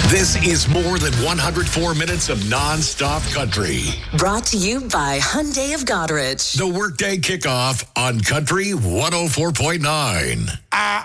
This is more than 104 minutes of non-stop country. Brought to you by Hyundai of Goderich. The workday kickoff on Country 104.9.